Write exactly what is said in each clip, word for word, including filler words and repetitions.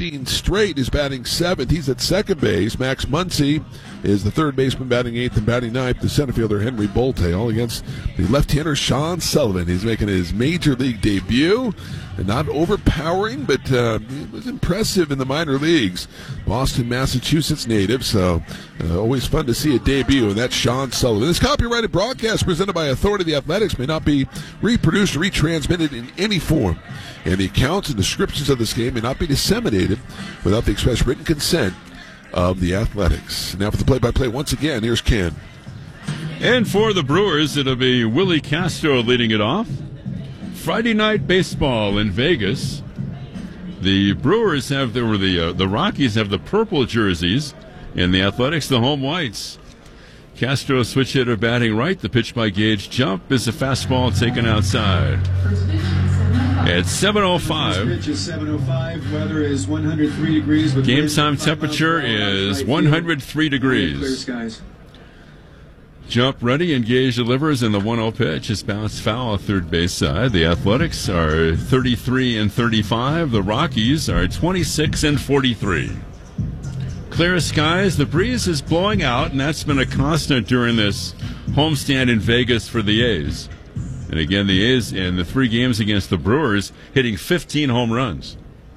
fifteen straight, is batting seventh. He's at second base. Max Muncy is the third baseman, batting eighth, and batting ninth. The center fielder, Henry Bolte, all against the left-hander, Sean Sullivan. He's making his major league debut. And not overpowering, but uh, it was impressive in the minor leagues. Boston, Massachusetts native, so uh, always fun to see a debut, and that's Sean Sullivan. This copyrighted broadcast presented by Authority of the Athletics may not be reproduced or retransmitted in any form, and the accounts and descriptions of this game may not be disseminated without the express written consent of the Athletics. Now for the play-by-play, once again, here's Ken. And for the Brewers, it'll be Willie Castro leading it off. Friday night baseball in Vegas. The Brewers have the, or the, uh, the Rockies have the purple jerseys, and the Athletics the home whites. Castro, switch hitter, batting right. The pitch by Gage jump is a fastball taken outside. At seven oh five. Pitch is seven oh five. Weather is one hundred three degrees. Game time temperature is one hundred three degrees. Clear skies. Jump ready, Engage delivers, and the one oh pitch is bounced foul third base side. The Athletics are thirty-three and thirty-five. The Rockies are twenty-six and forty-three. Clear skies. The breeze is blowing out, and that's been a constant during this homestand in Vegas for the A's. And again, the A's in the three games against the Brewers hitting fifteen home runs.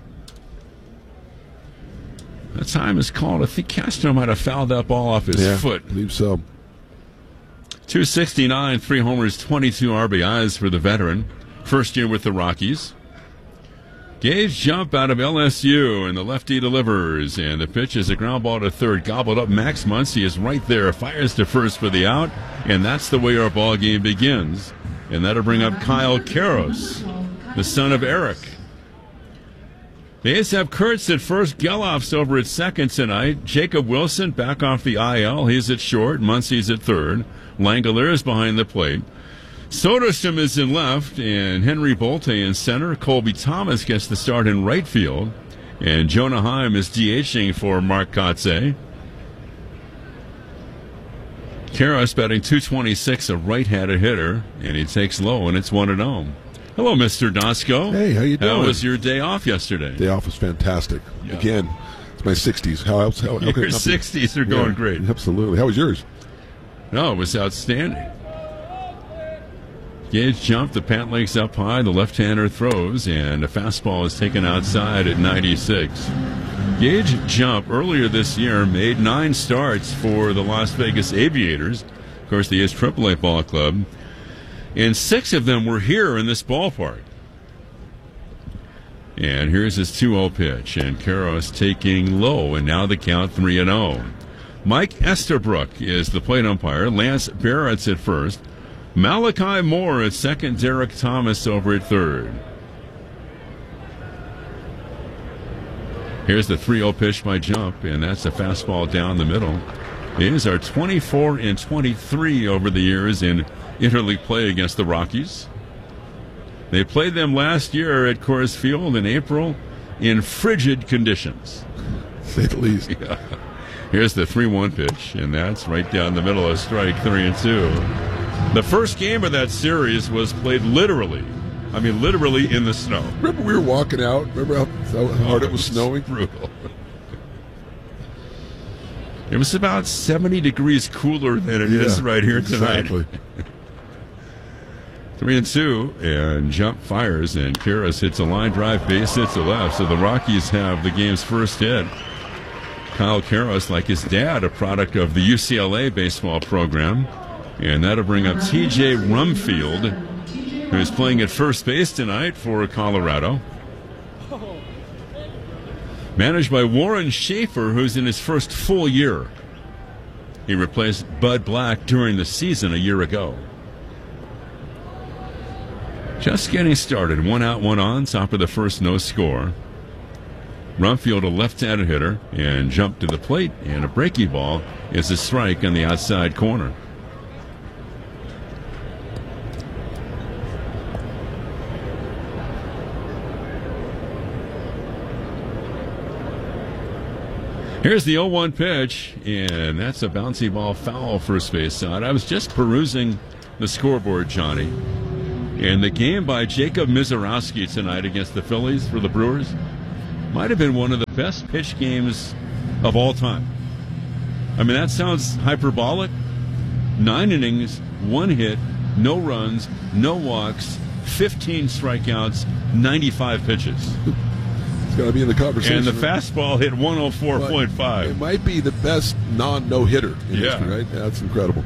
That time is called. I think Castro might have fouled that ball off his yeah, foot. I believe so. two sixty-nine, three homers, twenty-two R B Is for the veteran. First year with the Rockies. Gage jump out of L S U, and the lefty delivers. And the pitch is a ground ball to third. Gobbled up. Max Muncy is right there. Fires to first for the out. And that's the way our ball game begins. And that'll bring up Kyle Karros, the son of Eric. The A's have Kurtz at first. Gelof's over at second tonight. Jacob Wilson back off the I L. He's at short. Muncy's at third. Langelier is behind the plate. Soderstrom is in left, and Henry Bolte in center. Colby Thomas gets the start in right field, and Jonah Heim is DHing for Mark Kotsay. Karros batting two twenty-six, a right-handed hitter, and he takes low, and it's one and oh. Hello, Mister Dosco. Hey, how you doing? How was your day off yesterday? Day off was fantastic. Yeah. Again, it's my sixties. How else? How, how your sixties are going yeah, great. Absolutely. How was yours? No, it was outstanding. Gage jumped, the pant legs up high, the left-hander throws, and a fastball is taken outside at ninety-six. Gage jump earlier this year made nine starts for the Las Vegas Aviators, of course the A's triple A ball club, and six of them were here in this ballpark. And here's his two oh pitch, and Karros taking low, and now the count three and oh. Mike Estabrook is the plate umpire. Lance Barrett's at first. Malachi Moore at second. Derek Thomas over at third. Here's the three oh pitch by Jump, and that's a fastball down the middle. The A's are twenty-four and twenty-three over the years in interleague play against the Rockies. They played them last year at Coors Field in April in frigid conditions. Say the least. Yeah. Here's the three one pitch, and that's right down the middle of strike three and two. The first game of that series was played literally, I mean literally in the snow. Remember we were walking out? Remember how, how hard oh, it was snowing? Brutal. It was about seventy degrees cooler than it yeah, is right here tonight. Exactly. Three and two, and Jump fires, and Karros hits a line drive, base hits to left. So the Rockies have the game's first hit. Kyle Karros, like his dad, a product of the U C L A baseball program. And that'll bring up T J Rumfield, who's playing at first base tonight for Colorado. Managed by Warren Schaefer, who's in his first full year. He replaced Bud Black during the season a year ago. Just getting started. One out, one on. Top of the first, no score. Rumfield, a left-handed hitter, and Jump to the plate, and a breaking ball is a strike on the outside corner. Here's the oh one pitch, and that's a bouncy ball foul first base side. I was just perusing the scoreboard, Johnny, and the game by Jacob Mizorowski tonight against the Phillies for the Brewers, might have been one of the best pitch games of all time. I mean, that sounds hyperbolic. Nine innings, one hit, no runs, no walks, fifteen strikeouts, ninety-five pitches. It's got to be in the conversation. And the fastball hit one oh four point five. It might be the best non-no-hitter in Yeah. history, right? That's incredible.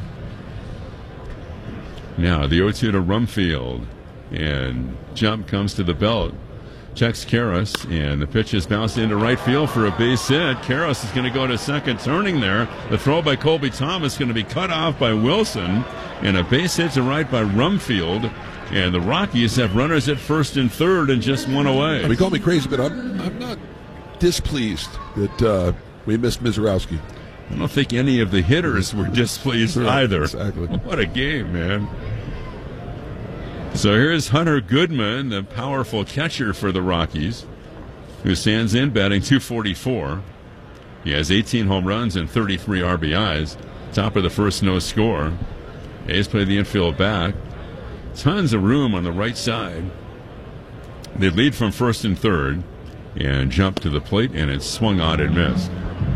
Now, the oh two to Rumfield. And jump comes to the belt. Checks Karras, and the pitch is bounced into right field for a base hit. Karras is going to go to second, turning there. The throw by Colby Thomas going to be cut off by Wilson, and a base hit to right by Rumfield. And the Rockies have runners at first and third and just one away. I mean, call me crazy, but I'm I'm not displeased that uh, we missed Mizorowski. I don't think any of the hitters were displeased Right, either. exactly. What a game, man. So here's Hunter Goodman, the powerful catcher for the Rockies, who stands in batting two forty-four. He has eighteen home runs and thirty-three R B Is. Top of the first, no score. A's play the infield back. Tons of room on the right side. They lead from first and third and jump to the plate, and it's swung on and missed.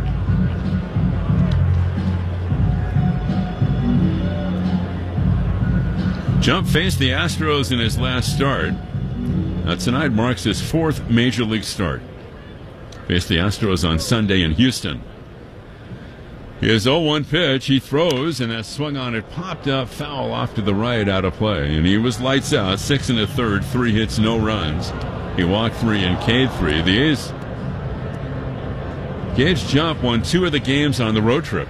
Jump faced the Astros in his last start. Uh, tonight marks his fourth Major League start. Faced the Astros on Sunday in Houston. His oh one pitch, he throws, and that swung on it, popped up, foul off to the right, out of play. And he was lights out, six and a third, three hits, no runs. He walked three and K'd three. The A's, Gage Jump won two of the games on the road trip.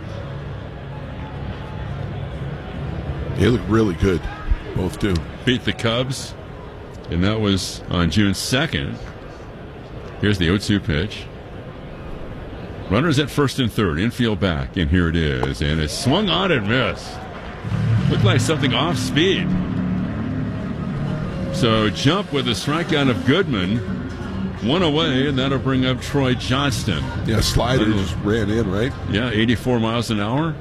They look really good, both do. Beat the Cubs, and that was on June second. Here's the oh two pitch. Runners at first and third, infield back, and here it is. And it swung on and missed. Looked like something off speed. So Jump with a strikeout of Goodman, one away, and that'll bring up Troy Johnston. Yeah, slider just ran in, right? Yeah, eighty-four miles an hour.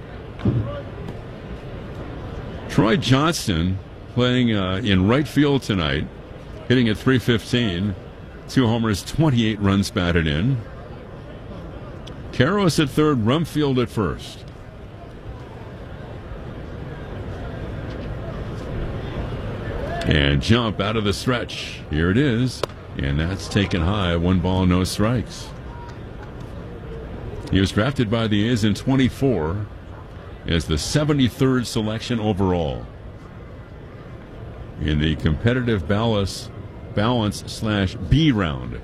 Troy Johnston playing uh, in right field tonight, hitting at three fifteen. Two homers, twenty-eight runs batted in. Karras at third, Rumfield at first. And Jump out of the stretch. Here it is. And that's taken high. One ball, no strikes. He was drafted by the A's in twenty-four as the seventy-third selection overall in the competitive balance, balance slash B round.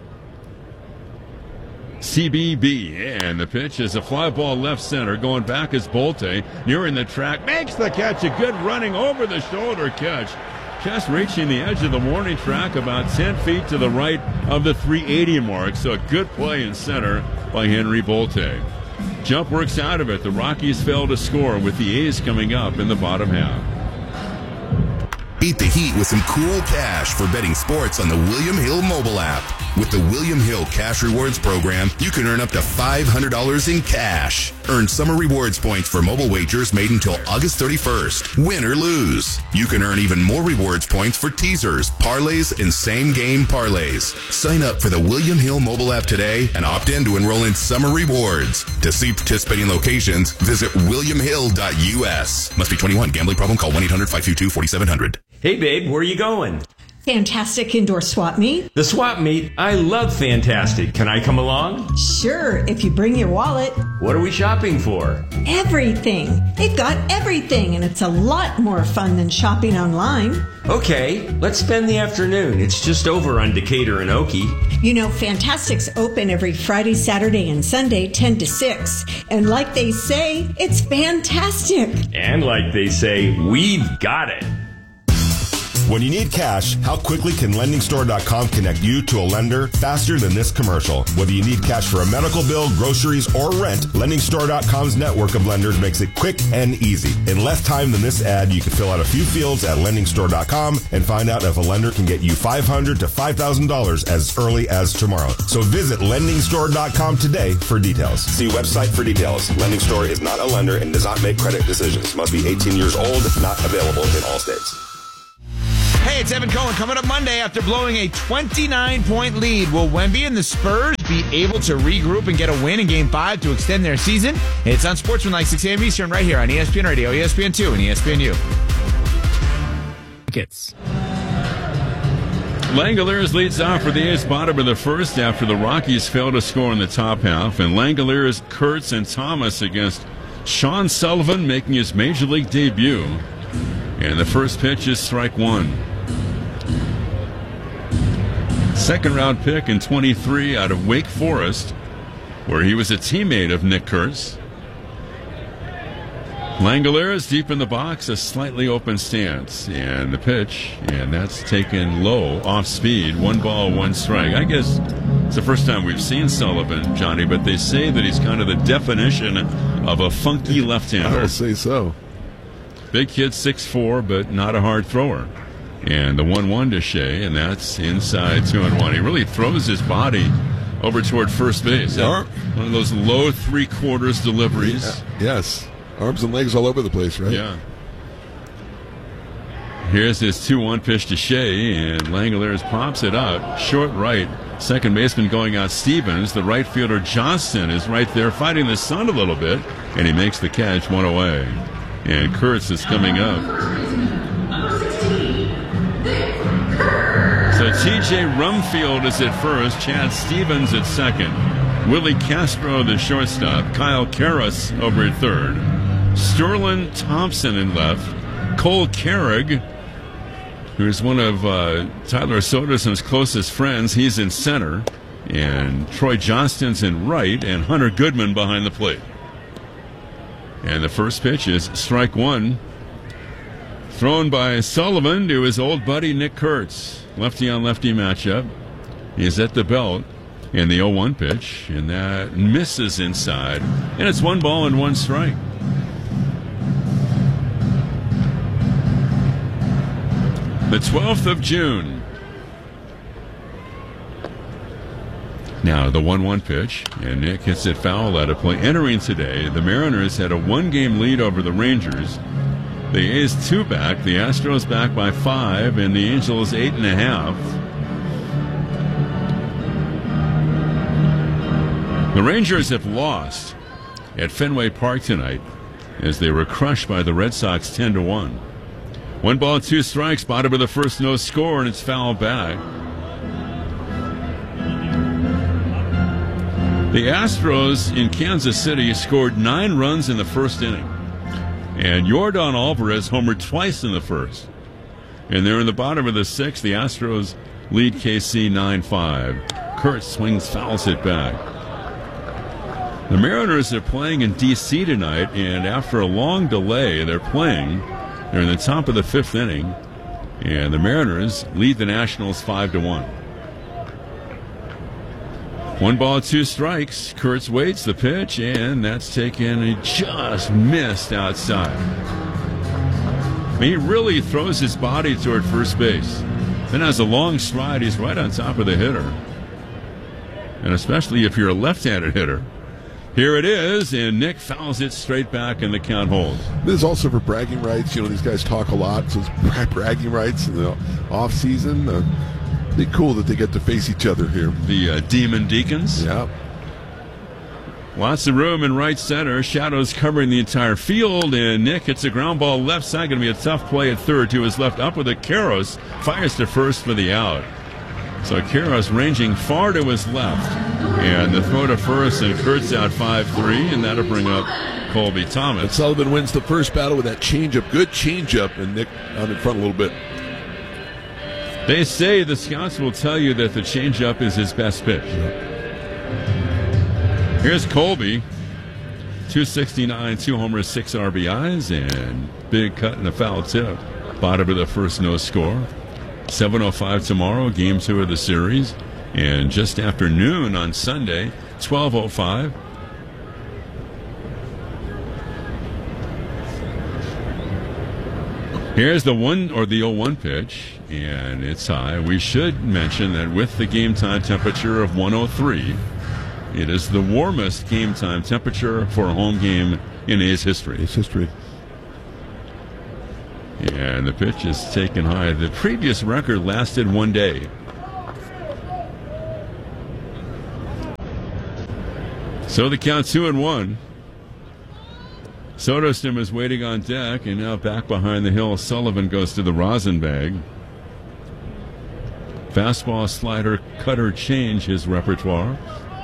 C B B, and the pitch is a fly ball left center. Going back is Bolte, nearing the track, makes the catch. A good running over the shoulder catch, just reaching the edge of the warning track about ten feet to the right of the three eighty mark. So a good play in center by Henry Bolte. Jump works out of it. The Rockies fail to score with the A's coming up in the bottom half. Beat the heat with some cool cash for betting sports on the William Hill mobile app. With the William Hill Cash Rewards program, you can earn up to five hundred dollars in cash. Earn summer rewards points for mobile wagers made until August thirty-first. Win or lose. You can earn even more rewards points for teasers, parlays, and same-game parlays. Sign up for the William Hill mobile app today and opt in to enroll in summer rewards. To see participating locations, visit william hill dot u s. Must be twenty-one. Gambling problem? Call one eight hundred five two two four seven zero zero. Hey, babe, where are you going? Fantastic indoor swap meet. The swap meet? I love Fantastic. Can I come along? Sure, if you bring your wallet. What are we shopping for? Everything. They've got everything, and it's a lot more fun than shopping online. Okay, let's spend the afternoon. It's just over on Decatur and Okie. You know, Fantastic's open every Friday, Saturday, and Sunday, ten to six. And like they say, it's fantastic. And like they say, we've got it. When you need cash, how quickly can lending store dot com connect you to a lender faster than this commercial? Whether you need cash for a medical bill, groceries, or rent, lending store dot com's network of lenders makes it quick and easy. In less time than this ad, you can fill out a few fields at lending store dot com and find out if a lender can get you five hundred dollars to five thousand dollars as early as tomorrow. So visit lending store dot com today for details. See website for details. Lending Store is not a lender and does not make credit decisions. Must be eighteen years old, not available in all states. Hey, it's Evan Cohen. Coming up Monday, after blowing a twenty-nine point lead, will Wemby and the Spurs be able to regroup and get a win in Game five to extend their season? It's on Sportsmanlike, six a.m. Eastern, right here on E S P N Radio, E S P N two, and E S P N U. Langoliers leads off for the A's bottom of the first after the Rockies failed to score in the top half. And Langoliers, Kurtz, and Thomas against Sean Sullivan making his major league debut. And the first pitch is strike one. Second round pick in twenty-three out of Wake Forest, where he was a teammate of Nick Kurtz. Langoliers deep in the box, a slightly open stance, and the pitch, and that's taken low, off speed, one ball, one strike. I guess it's the first time we've seen Sullivan, Johnny, but they say that he's kind of the definition of a funky left-hander. I will say so. Big kid, six foot four, but not a hard thrower. And the one one to Shea, and that's inside two and one. He really throws his body over toward first base. Yeah. One of those low three-quarters deliveries. Yeah. Yes. Arms and legs all over the place, right? Yeah. Here's his two one pitch to Shea, and Langoliers pops it up. Short right. Second baseman going out Stevens. The right fielder Johnston is right there fighting the sun a little bit, and he makes the catch one away. And Kurtz is coming up. So T J Rumfield is at first, Chad Stevens at second, Willie Castro the shortstop, Kyle Karras over at third, Sterling Thompson in left, Cole Carrig, who's one of uh, Tyler Soderson's closest friends, he's in center, and Troy Johnston's in right, and Hunter Goodman behind the plate. And the first pitch is strike one, thrown by Sullivan to his old buddy Nick Kurtz. Lefty on lefty matchup. He's at the belt, and the oh one pitch, and that misses inside, and it's one ball and one strike. The twelfth of June. Now the one one pitch, and Nick hits it foul out of play. Entering today, the Mariners had a one-game lead over the Rangers. The A's two back, the Astros back by five, and the Angels eight and a half. The Rangers have lost at Fenway Park tonight as they were crushed by the Red Sox ten to one. One ball, two strikes, bottom of the first, no score, and it's fouled back. The Astros in Kansas City scored nine runs in the first inning. And Yordan Alvarez homered twice in the first. And they're in the bottom of the sixth. The Astros lead K C nine five. Kurtz swings, fouls it back. The Mariners are playing in D C tonight, and after a long delay, they're playing. They're in the top of the fifth inning, and the Mariners lead the Nationals five to one. One ball, two strikes. Kurtz waits the pitch, and that's taken. He just missed outside. I mean, he really throws his body toward first base. Then has a long stride. He's right on top of the hitter. And especially if you're a left-handed hitter. Here it is, and Nick fouls it straight back, and the count holds. This is also for bragging rights. You know, these guys talk a lot, so it's bragging rights in the off-season. Uh, It'd be cool that they get to face each other here. The uh, Demon Deacons. Yeah. Lots of room in right center. Shadows covering the entire field, and Nick hits a ground ball left side. Going to be a tough play at third to his left. Up with a Karras. Fires to first for the out. So Karras ranging far to his left. And the throw to first, and Kurtz out five three, and that'll bring up Colby Thomas. And Sullivan wins the first battle with that changeup. Good changeup, and Nick out in front a little bit. They say the scouts will tell you that the changeup is his best pitch. Here's Colby, two sixty-nine, two homers, six R B Is, and big cut and a foul tip. Bottom of the first, no score. seven oh five tomorrow, game two of the series. And just after noon on Sunday, twelve oh five. Here's the one or the oh one pitch, and it's high. We should mention that with the game time temperature of one oh three, it is the warmest game time temperature for a home game in A's history. A's history. And the pitch is taken high. The previous record lasted one day. So the count two and one. Soderstrom is waiting on deck, and now back behind the hill, Sullivan goes to the rosin bag. Fastball, slider, cutter change his repertoire.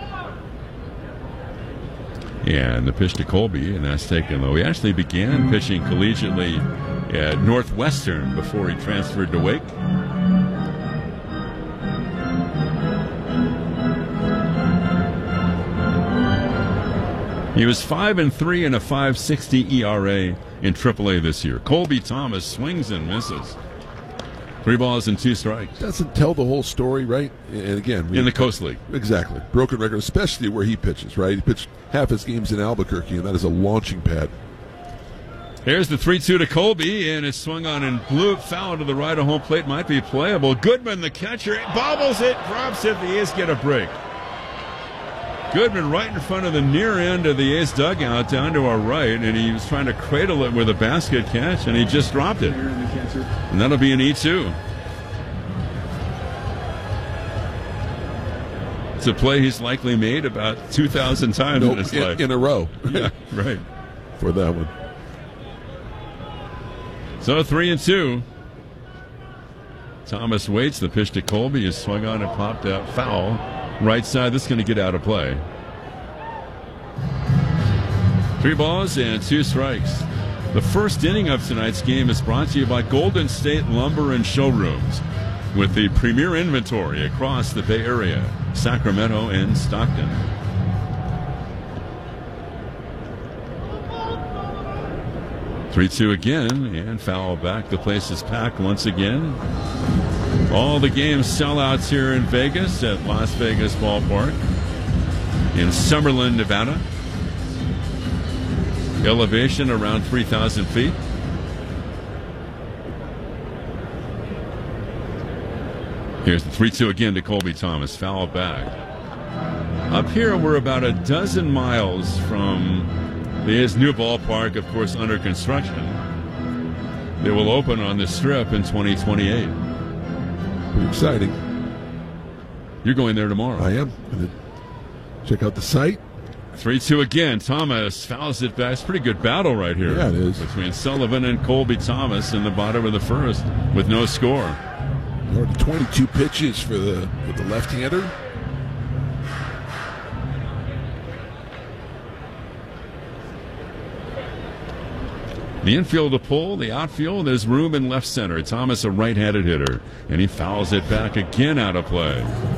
And the pitch to Colby, and that's taken low. He actually began pitching collegiately at Northwestern before he transferred to Wake. He was five and three and a five sixty E R A in triple A this year. Colby Thomas swings and misses. Three balls and two strikes. Doesn't tell the whole story, right? And again, we, in the Coast League. Exactly. Broken record, especially where he pitches, right? He pitched half his games in Albuquerque, and that is a launching pad. Here's the three two to Colby, and it's swung on and blew foul to the right of home plate. Might be playable. Goodman, the catcher, bobbles it, drops it. The A's get a break. Goodman right in front of the near end of the A's dugout down to our right, and he was trying to cradle it with a basket catch, and he just dropped it. And that'll be an E two. It's a play he's likely made about two thousand times nope, in his in, life. In a row. Yeah, right. For that one. So three and two. Thomas waits. The pitch to Colby is swung on and popped out foul. Right side, this is going to get out of play. Three balls and two strikes. The first inning of tonight's game is brought to you by Golden State Lumber and Showrooms, with the premier inventory across the Bay Area, Sacramento and Stockton. three two again, and foul back. The place is packed once again. All the games sellouts here in Vegas at Las Vegas Ballpark in Summerlin, Nevada. Elevation around three thousand feet. Here's the three two again to Colby Thomas. Foul back. Up here, we're about a dozen miles from the new ballpark, of course, under construction. It will open on the Strip in twenty twenty-eight. Pretty exciting. You're going there tomorrow. I am. Gonna check out the site. three two again. Thomas fouls it back. It's a pretty good battle right here. Yeah, it is. Between Sullivan and Colby Thomas in the bottom of the first with no score. Already twenty-two pitches for the, for the left-hander. The infield to pull, the outfield, there's room in left center. Thomas, a right-handed hitter, and he fouls it back again out of play.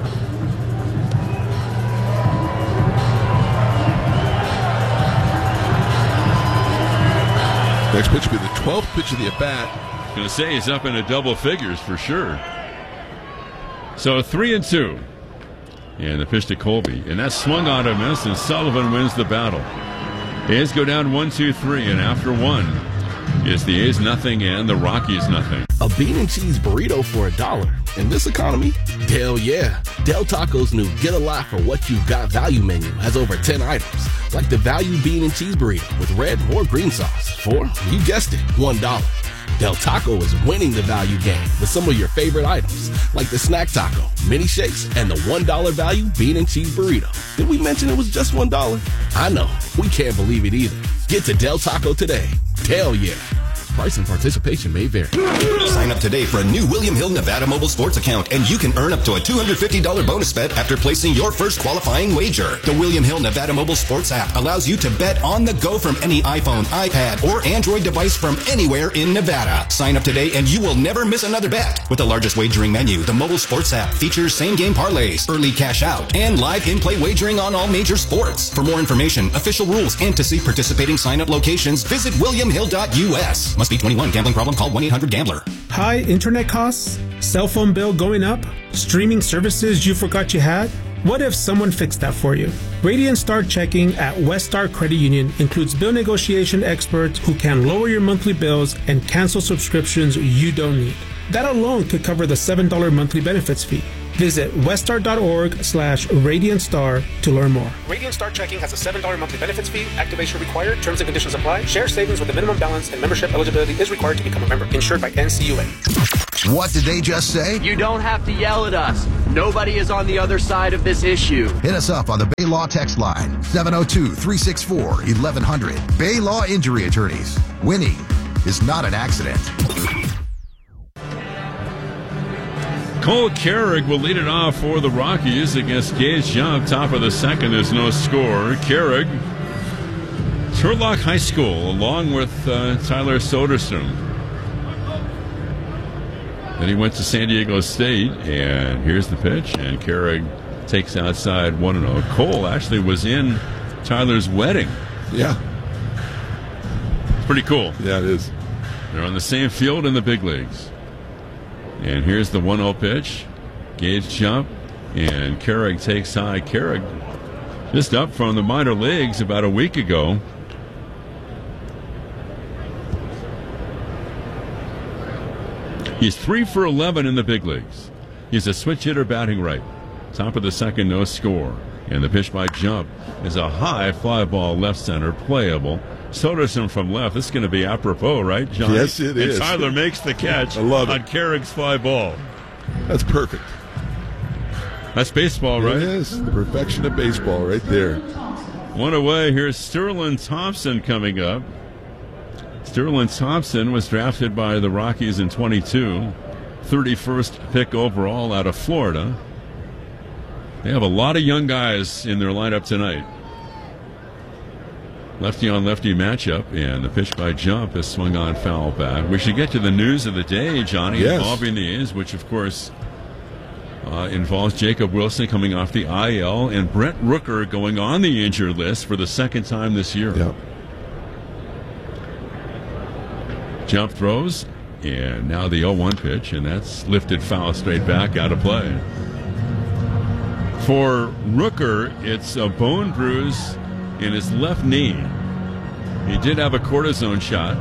Next pitch will be the twelfth pitch of the at-bat. Going to say he's up into double figures for sure. So three and two. And the pitch to Colby, and that's swung on a miss, and Sullivan wins the battle. A's go down one, two, three, and after one is the A's nothing and the Rockies nothing. A bean and cheese burrito for a dollar. In this economy, hell yeah. Del Taco's new Get a Lot for What You've Got value menu has over ten items, like the value bean and cheese burrito with red or green sauce for, you guessed it, one dollar. Del Taco is winning the value game with some of your favorite items, like the snack taco, mini shakes, and the one dollar value bean and cheese burrito. Did we mention it was just one dollar? I know, we can't believe it either. Get to Del Taco today. Hell yeah. Price and participation may vary. Sign up today for a new William Hill Nevada mobile sports account, and you can earn up to a two hundred fifty dollars bonus bet after placing your first qualifying wager. The William Hill Nevada mobile sports app allows you to bet on the go from any iPhone, iPad, or Android device from anywhere in Nevada. Sign up today and you will never miss another bet. With the largest wagering menu, the mobile sports app features same-game parlays, early cash out, and live in-play wagering on all major sports. For more information, official rules, and to see participating sign-up locations, visit william hill dot U S. Must be twenty-one. Gambling problem? Call one eight hundred gambler. High internet costs? Cell phone bill going up? Streaming services you forgot you had? What if someone fixed that for you? Radiant Star Checking at West Star Credit Union includes bill negotiation experts who can lower your monthly bills and cancel subscriptions you don't need. That alone could cover the seven dollars monthly benefits fee. Visit weststar.org slash Radiant Star to learn more. Radiant Star Checking has a seven dollars monthly benefits fee. Activation required. Terms and conditions apply. Share savings with a minimum balance and membership eligibility is required to become a member. Insured by N C U A. What did they just say? You don't have to yell at us. Nobody is on the other side of this issue. Hit us up on the Bay Law text line, seven oh two, three six four, eleven hundred. Bay Law Injury Attorneys. Winning is not an accident. Cole Carrig will lead it off for the Rockies against Gage Jump. Top of the second, there's no score. Carrig, Turlock High School, along with uh, Tyler Soderstrom. Then he went to San Diego State, and here's the pitch, and Carrig takes outside one and oh. Cole actually was in Tyler's wedding. Yeah. It's pretty cool. Yeah, it is. They're on the same field in the big leagues. And here's the one oh pitch. Gage Jump, and Carrig takes high. Carrig just up from the minor leagues about a week ago. He's three for eleven in the big leagues. He's a switch hitter batting right. Top of the second, no score. And the pitch by Jump is a high fly ball left center, playable. Soderson from left. This is going to be apropos, right, John? Yes, it and is. Tyler makes the catch I love on it. Carrig's fly ball. That's perfect. That's baseball, right? It is. The perfection of baseball right there. One away. Here's Sterling Thompson coming up. Sterling Thompson was drafted by the Rockies in twenty-two. thirty-first pick overall out of Florida. They have a lot of young guys in their lineup tonight. Lefty on lefty matchup, and the pitch by Jump is swung on foul back. We should get to the news of the day, Johnny, yes. involving the A's, which of course uh, involves Jacob Wilson coming off the I L and Brent Rooker going on the injured list for the second time this year. Yep. Jump throws, and now the oh one pitch, and that's lifted foul straight back out of play. For Rooker, it's a bone bruise in his left knee. He did have a cortisone shot.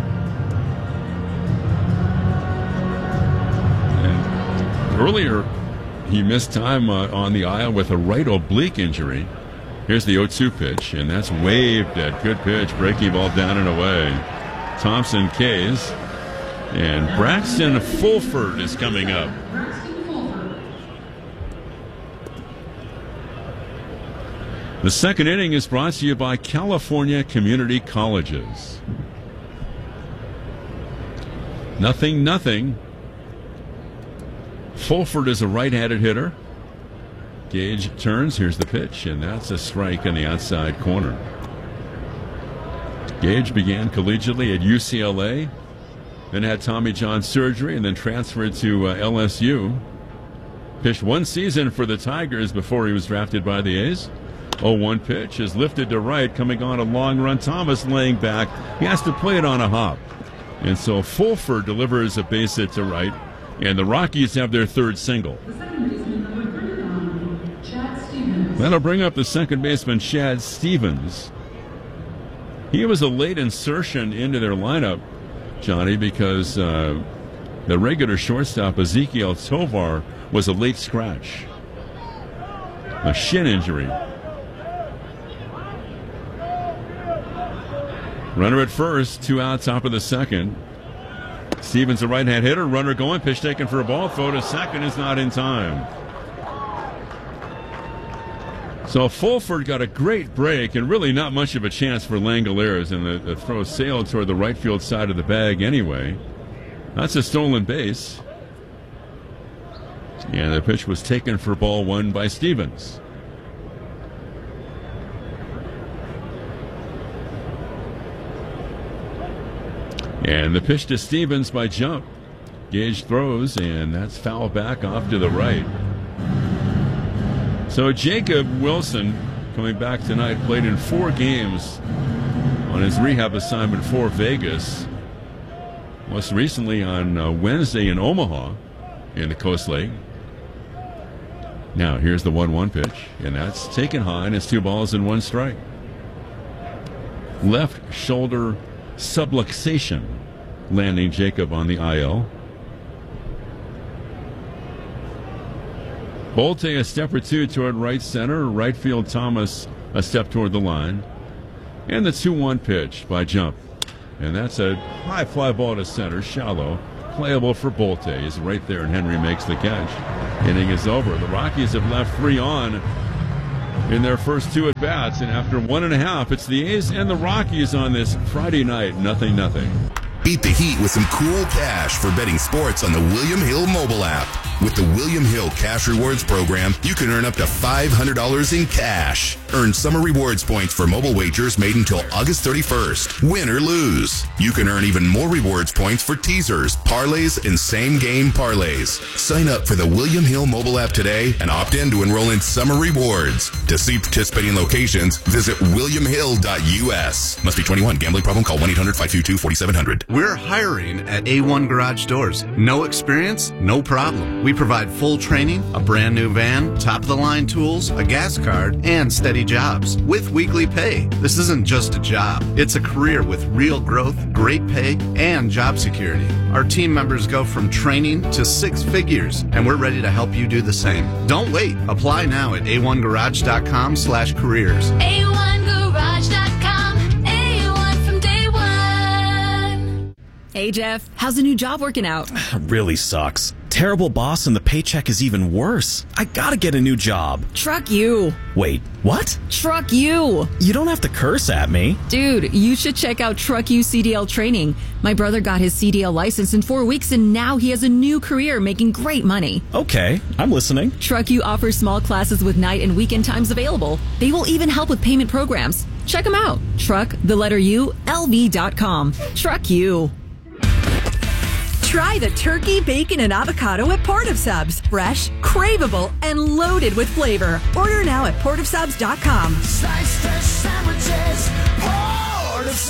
And earlier, he missed time uh, on the aisle with a right oblique injury. Here's the oh two pitch, and that's waved at. Good pitch, breaking ball down and away. Thompson K's, and Braxton Fulford is coming up. The second inning is brought to you by California Community Colleges. Nothing, nothing. Fulford is a right-handed hitter. Gage turns. Here's the pitch, and that's a strike in the outside corner. Gage began collegiately at U C L A, then had Tommy John surgery, and then transferred to uh, L S U. Pitched one season for the Tigers before he was drafted by the A's. oh one pitch is lifted to right, coming on a long run. Thomas laying back. He has to play it on a hop. And so Fulford delivers a base hit to right, and the Rockies have their third single. That'll bring up the second baseman, Chad Stevens. He was a late insertion into their lineup, Johnny, because uh, the regular shortstop, Ezekiel Tovar, was a late scratch. A shin injury. Runner at first, two out, top of the second. Stevens, a right-hand hitter. Runner going, pitch taken for a ball. Throw to second is not in time. So Fulford got a great break and really not much of a chance for Langoliers, and the, the throw sailed toward the right field side of the bag anyway. That's a stolen base. And the pitch was taken for ball one by Stevens. And the pitch to Stevens by Jump. Gage throws, and that's foul back off to the right. So Jacob Wilson, coming back tonight, played in four games on his rehab assignment for Vegas. Most recently on uh, Wednesday in Omaha in the Coast League. Now here's the one one pitch, and that's taken high, and it's two balls and one strike. Left shoulder subluxation, landing Jacob on the I L. Bolte a step or two toward right center. Right field Thomas a step toward the line. And the two one pitch by Jump. And that's a high fly ball to center, shallow. Playable for Bolte. He's right there, and Henry makes the catch. Inning is over. The Rockies have left three on in their first two at-bats, and after one and a half, it's the A's and the Rockies on this Friday night. Nothing, nothing. Beat the heat with some cool cash for betting sports on the William Hill mobile app. With the William Hill Cash Rewards program, you can earn up to five hundred dollars in cash. Earn summer rewards points for mobile wagers made until August thirty-first. Win or lose. You can earn even more rewards points for teasers, parlays, and same-game parlays. Sign up for the William Hill mobile app today and opt in to enroll in summer rewards. To see participating locations, visit william hill dot u s. Must be twenty-one. Gambling problem? Call one eight hundred five two two four seven zero zero. We're hiring at A one Garage Doors. No experience? No problem. We provide full training, a brand new van, top-of-the-line tools, a gas card, and steady jobs with weekly pay. This isn't just a job. It's a career with real growth, great pay, and job security. Our team members go from training to six figures, and we're ready to help you do the same. Don't wait. Apply now at a one garage dot com slash careers. a one garage dot com. A one from day one. Hey, Jeff. How's the new job working out? Really sucks. Terrible boss, and the paycheck is even worse. I gotta get a new job. Truck you. Wait, what? Truck you. You don't have to curse at me. Dude, you should check out Truck You C D L training. My brother got his C D L license in four weeks, and now he has a new career making great money. Okay, I'm listening. Truck You offers small classes with night and weekend times available. They will even help with payment programs. Check them out. Truck, the letter U, L V dot com. Truck You. Try the turkey, bacon, and avocado at Port of Subs. Fresh, craveable, and loaded with flavor. Order now at port of subs dot com. Slice fresh sandwiches, Port of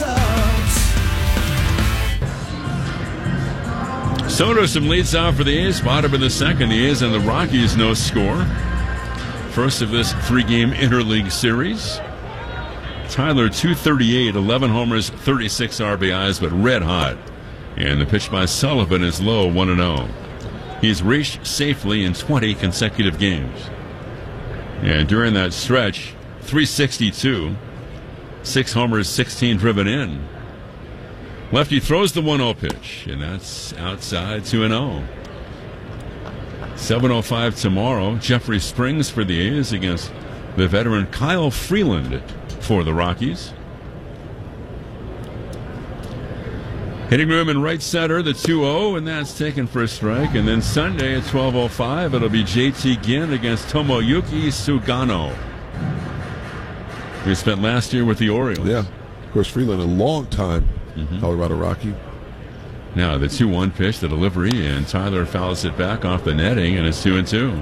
Subs. Soderstrom leads off for the A's. Bottom in the second. The A's and the Rockies, no score. First of this three-game interleague series. Tyler, two thirty-eight, eleven homers, thirty-six R B Is, but red hot. And the pitch by Sullivan is low, one and oh. He's reached safely in twenty consecutive games. And during that stretch, three sixty-two, six homers, sixteen driven in. Lefty throws the one oh pitch, and that's outside, two and oh. seven oh five tomorrow, Jeffrey Springs for the A's against the veteran Kyle Freeland for the Rockies. Hitting room in right center, the two oh, and that's taken for a strike. And then Sunday at twelve oh five, it'll be J T Ginn against Tomoyuki Sugano, who spent last year with the Orioles. Yeah, of course, Freeland, a long time mm-hmm. Colorado Rocky. Now the two one pitch, the delivery, and Tyler fouls it back off the netting, and it's two and two.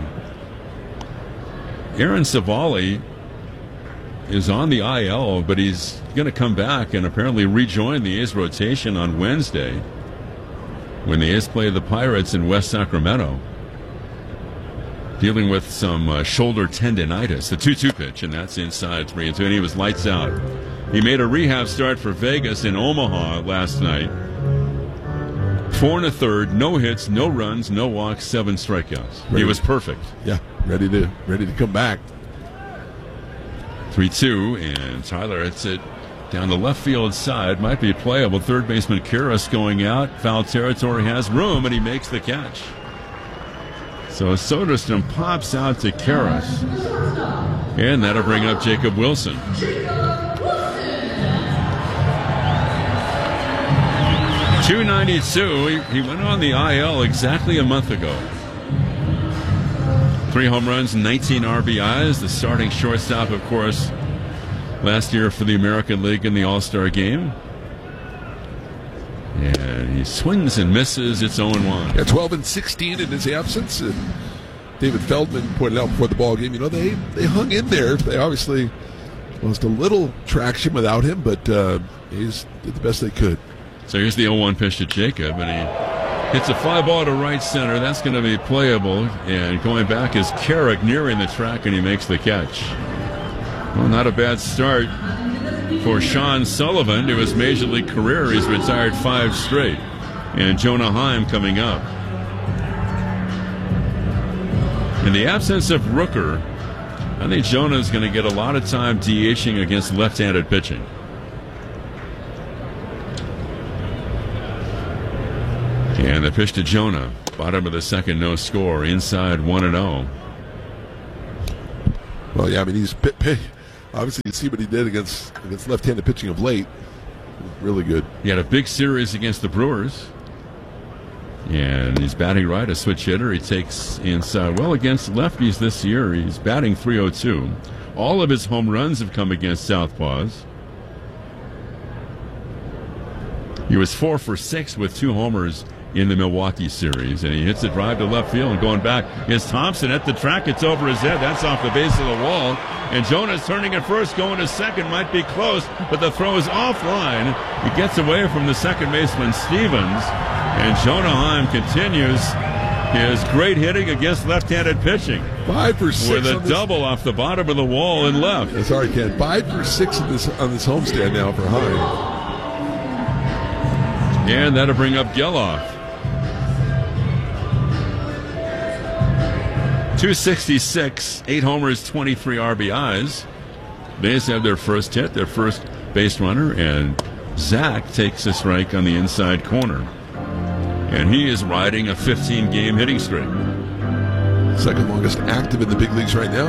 Aaron Savali is on the I L, but he's going to come back and apparently rejoin the A's rotation on Wednesday when the A's play the Pirates in West Sacramento, dealing with some uh, shoulder tendonitis. The two two pitch, and that's inside three and two, and he was lights out. He made a rehab start for Vegas in Omaha last night. Four and a third, no hits, no runs, no walks, seven strikeouts. Ready. He was perfect. Yeah, ready to ready to come back. three two, and Tyler hits it down the left field side. Might be playable. Third baseman Karras going out. Foul territory, has room, and he makes the catch. So Soderstrom pops out to Karras, and that'll bring up Jacob Wilson. two ninety-two. He, he went on the I L exactly a month ago. Three home runs, nineteen R B Is. The starting shortstop, of course, last year for the American League in the All-Star game. And he swings and misses. It's oh and one. Yeah, twelve and sixteen in his absence. And David Feldman pointed out before the ball game, you know, they, they hung in there. They obviously lost a little traction without him, but uh, he's did the best they could. So here's the oh one pitch to Jacob, and he hits a fly ball to right center. That's going to be playable. And going back is Carrick nearing the track, and he makes the catch. Well, not a bad start for Sean Sullivan to his Major League career. He's retired five straight. And Jonah Heim coming up. In the absence of Rooker, I think Jonah's going to get a lot of time DHing against left-handed pitching. And the pitch to Jonah. Bottom of the second, no score. Inside one and oh. Well, yeah, I mean, he's pit, pit, obviously you see what he did against against left-handed pitching of late. Really good. He had a big series against the Brewers. And he's batting right, a switch hitter. He takes inside. Well, against lefties this year, he's batting three oh two. All of his home runs have come against southpaws. He was four for six with two homers in the Milwaukee series, and he hits a drive to left field. And going back is Thompson at the track. It's over his head. That's off the base of the wall. And Jonah's turning at first, going to second. Might be close, but the throw is offline. He gets away from the second baseman, Stevens. And Jonah Heim continues his great hitting against left-handed pitching. Five for six with a on this, double off the bottom of the wall and left. That's all right, Ken. Five for six on this, on this homestand now for Heim. And that'll bring up Geloff. two sixty-six, eight homers, twenty-three R B Is. Bays have their first hit, their first base runner, and Zach takes a strike on the inside corner. And he is riding a fifteen-game hitting streak. Second longest active in the big leagues right now.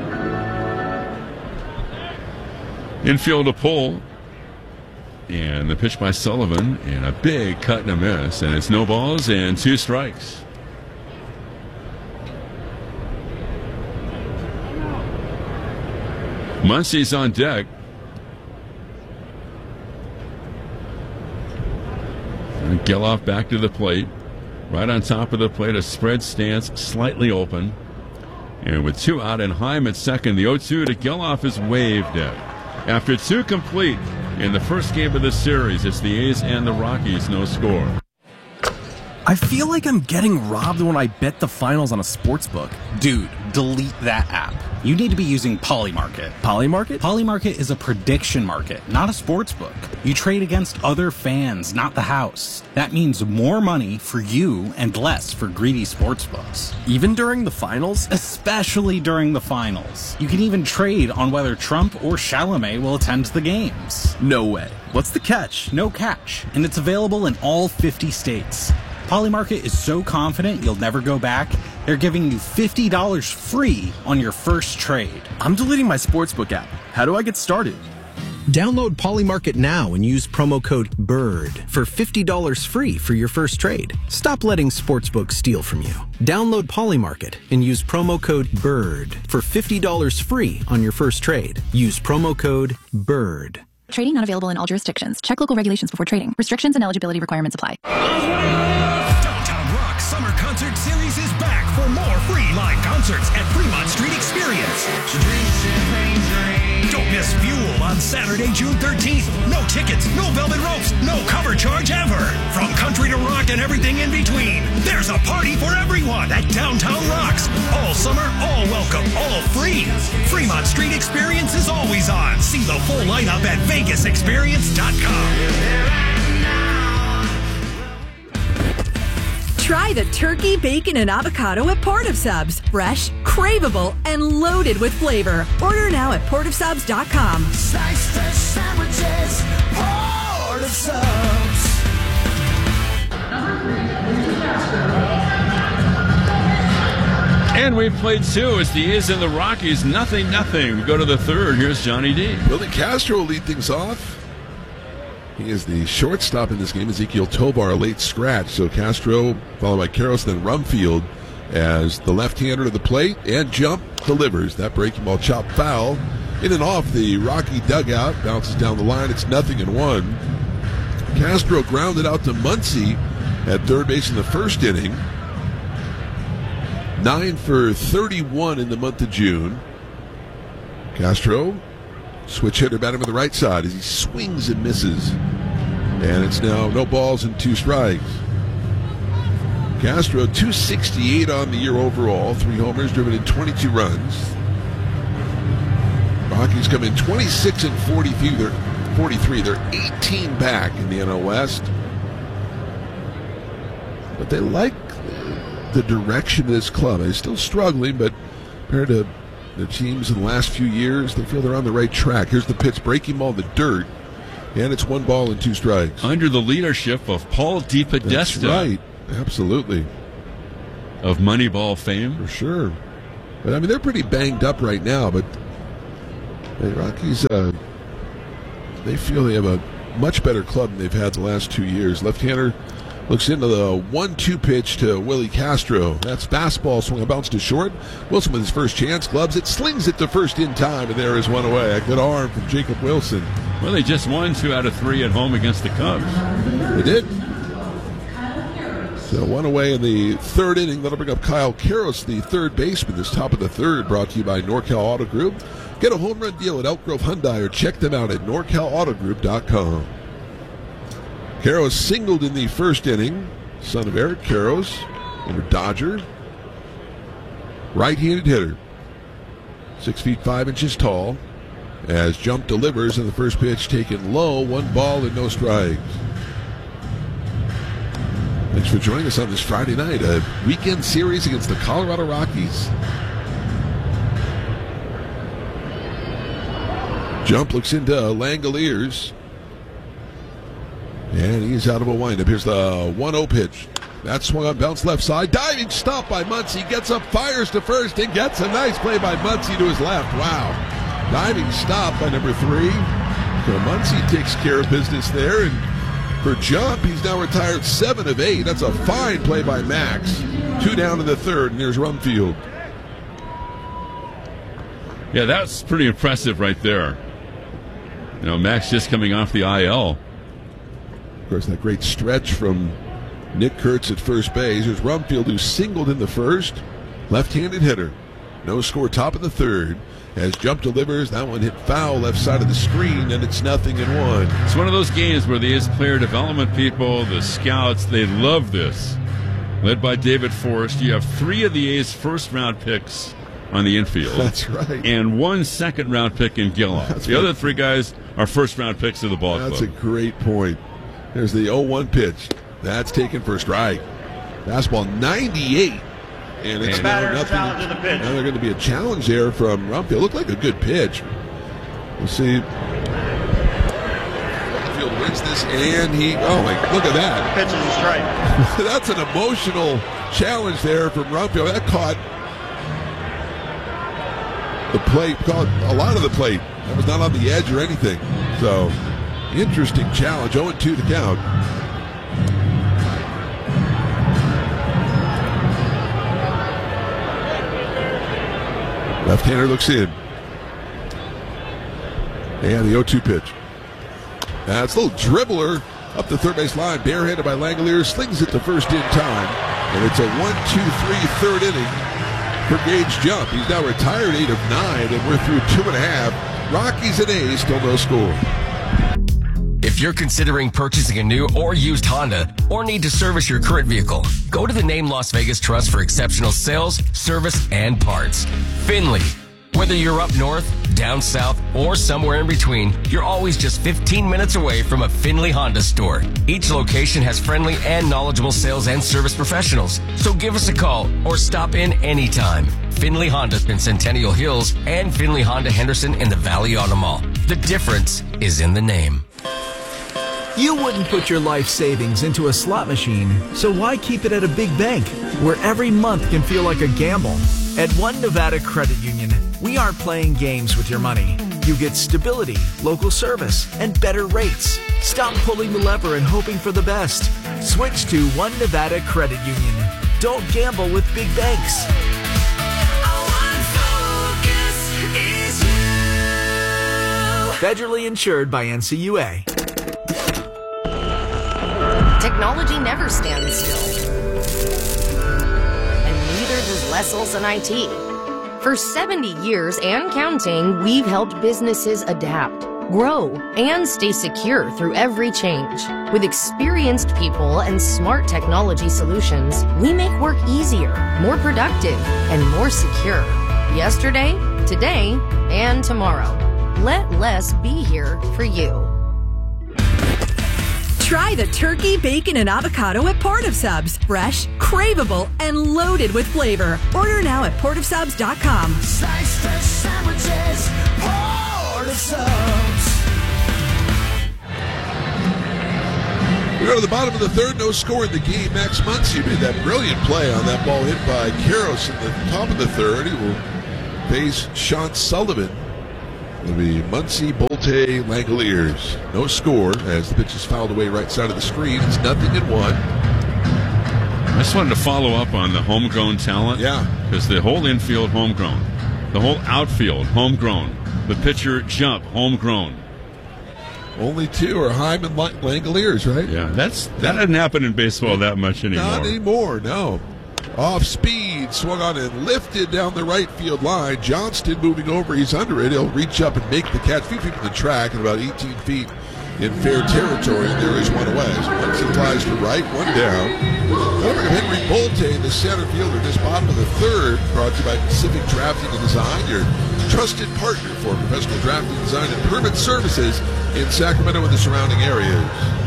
Infield a pull. And the pitch by Sullivan, and a big cut and a miss. And it's no balls and two strikes. Muncy's on deck. And Geloff back to the plate. Right on top of the plate, a spread stance, slightly open. And with two out and Heim at second, the oh two to Geloff is waved at. After two complete in the first game of this series, it's the A's and the Rockies, no score. I feel like I'm getting robbed when I bet the finals on a sportsbook. Dude, delete that app. You need to be using Polymarket. Polymarket? Polymarket is a prediction market, not a sportsbook. You trade against other fans, not the house. That means more money for you and less for greedy sportsbooks. Even during the finals? Especially during the finals. You can even trade on whether Trump or Chalamet will attend the games. No way. What's the catch? No catch, and it's available in all fifty states. Polymarket is so confident you'll never go back, they're giving you fifty dollars free on your first trade. I'm deleting my sportsbook app. How do I get started? Download Polymarket now and use promo code BIRD for fifty dollars free for your first trade. Stop letting sportsbooks steal from you. Download Polymarket and use promo code BIRD for fifty dollars free on your first trade. Use promo code BIRD. Trading not available in all jurisdictions. Check local regulations before trading. Restrictions and eligibility requirements apply. Downtown Rock Summer Concert Series is back for more free live concerts at Fremont Street Experience. Don't miss Fuel on Saturday, June thirteenth. No tickets, no velvet ropes, no cover charge ever. From country to rock and everything in between, there's a party for everyone at Downtown Rocks. All summer, all welcome, all free. Fremont Street Experience is always on. See the full lineup at vegas experience dot com. Try the turkey, bacon, and avocado at Port of Subs. Fresh, craveable, and loaded with flavor. Order now at port of subs dot com. Slice fresh sandwiches, Port of Subs. And we've played two. It's the A's and the Rockies. Nothing, nothing. We go to the third. Here's Johnny D. Willie Castro will lead things off. He is the shortstop in this game. Ezekiel Tovar, a late scratch. So Castro, followed by Karros, then Rumfield as the left-hander to the plate and jump delivers. That breaking ball chopped foul. In and off the Rocky dugout. Bounces down the line. It's nothing in one. Castro grounded out to Muncy at third base in the first inning. Nine for thirty-one in the month of June. Castro, switch hitter, batting on the right side as he swings and misses. And it's now no balls and two strikes. Castro, two sixty-eight on the year overall. Three homers, driven in twenty-two runs. Rockies come in twenty-six and forty-three. They're, forty-three. They're eighteen back in the N L West. But they like the direction of this club. They're still struggling, but compared to the teams in the last few years, they feel they're on the right track. Here's the pitch, breaking ball in the dirt, and it's one ball and two strikes. Under the leadership of Paul DePodesta. That's right, absolutely. Of Moneyball fame. For sure. But, I mean, they're pretty banged up right now, but the Rockies, uh, they feel they have a much better club than they've had the last two years. Left-hander looks into the one two pitch to Willie Castro. That's fastball, swing, a bounce to short. Wilson with his first chance, gloves it, slings it to first in time, and there is one away. A good arm from Jacob Wilson. Well, they just won two out of three at home against the Cubs. They did. So one away in the third inning. That'll bring up Kyle Karros, the third baseman. This top of the third, brought to you by NorCal Auto Group. Get a home run deal at Elk Grove Hyundai or check them out at norcal auto group dot com. Karros singled in the first inning. Son of Eric Karros, over Dodger. Right-handed hitter. Six feet five inches tall. As Jump delivers, and the first pitch taken low. One ball and no strikes. Thanks for joining us on this Friday night. A weekend series against the Colorado Rockies. Jump looks into Langoliers. And he's out of a windup. Here's the one oh pitch. That swung on, bounce left side. Diving stop by Muncy. Gets up, fires to first, and gets a nice play by Muncy to his left. Wow. Diving stop by number three. So Muncy takes care of business there. And for Jump, he's now retired seven of eight. That's a fine play by Max. Two down in the third, and there's Rumfield. Yeah, that's pretty impressive right there. You know, Max just coming off the I L. Of course, that great stretch from Nick Kurtz at first base. There's Rumfield, who singled in the first. Left-handed hitter. No score, top of the third. As Jump delivers, that one hit foul left side of the screen, and it's nothing in one. It's one of those games where the A's player development people, the scouts, they love this. Led by David Forrest, you have three of the A's first-round picks on the infield. That's right. And one second-round pick in Gilloff. That's the right. other three guys are first-round picks of the ball That's club. a great point. There's the oh one pitch. That's taken for a strike. Fastball ninety-eight. And it's The now batter is nothing. challenging the pitch. Now there's going to be a challenge there from Rumfield. Looked like a good pitch. We'll see. Rumfield wins this, and he, oh my, look at that. Pitch is a strike. That's an emotional challenge there from Rumfield. That caught the plate, caught a lot of the plate. That was not on the edge or anything. So, interesting challenge. oh and two to count. Left-hander looks in. And the oh two pitch. That's a little dribbler up the third base line. Barehanded by Langoliers. Slings it to first in time. And it's a one two three third inning for Gage Jump. He's now retired eight of nine, and we're through two and a half. Rockies and A's, still no score. If you're considering purchasing a new or used Honda or need to service your current vehicle, go to the Name Las Vegas Trust for exceptional sales, service, and parts. Finley. Whether you're up north, down south, or somewhere in between, you're always just fifteen minutes away from a Finley Honda store. Each location has friendly and knowledgeable sales and service professionals, so give us a call or stop in anytime. Finley Honda in Centennial Hills and Finley Honda Henderson in the Valley Auto Mall. The difference is in the name. You wouldn't put your life savings into a slot machine, so why keep it at a big bank where every month can feel like a gamble? At One Nevada Credit Union, we aren't playing games with your money. You get stability, local service, and better rates. Stop pulling the lever and hoping for the best. Switch to One Nevada Credit Union. Don't gamble with big banks. Federally insured by N C U A. Technology never stands still. And neither does Lessels and I T. For seventy years and counting, we've helped businesses adapt, grow, and stay secure through every change. With experienced people and smart technology solutions, we make work easier, more productive, and more secure. Yesterday, today, and tomorrow. Let Less be here for you. Try the turkey, bacon, and avocado at Port of Subs. Fresh, craveable, and loaded with flavor. Order now at port of subs dot com. Slice fresh sandwiches, Port of Subs. We go to the bottom of the third, no score in the game. Max Muncy made that brilliant play on that ball hit by Karros in the top of the third. He will face Sean Sullivan. It'll be Muncy, Bolte, Langoliers. No score as the pitch is fouled away right side of the screen. It's nothing in one. I just wanted to follow up on the homegrown talent. Yeah. Because the whole infield, homegrown. The whole outfield, homegrown. The pitcher jump, homegrown. Only two are Hyman Langoliers, right? Yeah, that's that doesn't happen in baseball that much anymore. Not anymore, no. Off speed, swung on and lifted down the right field line. Johnston moving over, he's under it. He'll reach up and make the catch. Few feet from the track and about eighteen feet in fair territory. And there is one away. So once he flies to right, one down. Over to Henry Bolte, the center fielder, this bottom of the third, brought to you by Pacific Drafting and Design, your trusted partner for professional drafting design and permit services in Sacramento and the surrounding areas.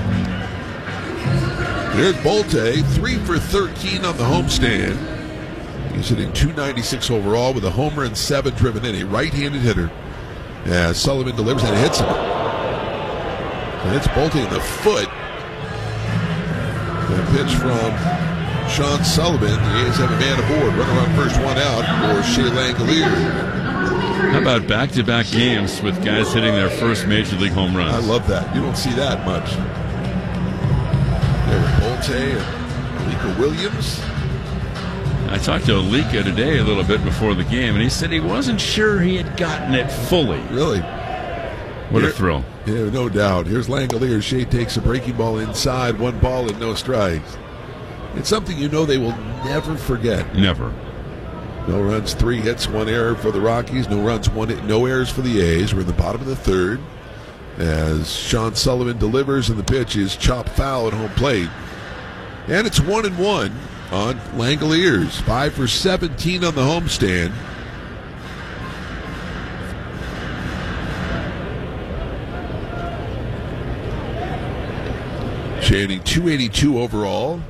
Here's Bolte, three for thirteen on the homestand. He's hitting two ninety-six overall with a homer and seven driven in. A right-handed hitter. As Sullivan delivers and hits him. And hits Bolte in the foot. And a pitch from Sean Sullivan. The A's have a man aboard. Runner on first, one out for Shea Langoliers. How about back-to-back games with guys hitting their first Major League home runs? I love that. You don't see that much. There, Bolte and Alika Williams. I talked to Alika today a little bit before the game, and he said he wasn't sure he had gotten it fully. Really? What Here, a thrill. Yeah, no doubt. Here's Langoliers. Shea takes a breaking ball inside, one ball and no strikes. It's something you know they will never forget. Never. No runs, three hits, one error for the Rockies. No runs, one hit, no errors for the A's. We're in the bottom of the third as Sean Sullivan delivers, and the pitch is chopped foul at home plate. And it's one and one on Langoliers. Five for seventeen on the homestand. Channing two eighty-two overall.